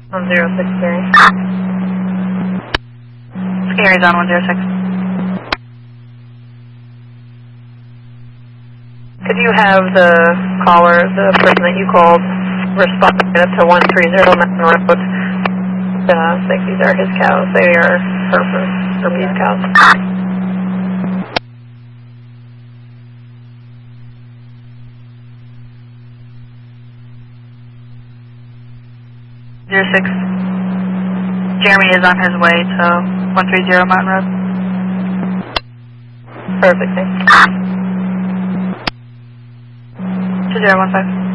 106 Gary. Gary's on 106. Could you have the caller, the person that you called, respond to 130 Mountain Road? I think these are his cows. They are her beef cows. 06. Jeremy is on his way to 130 Mountain Road. Perfect, thanks. 2015.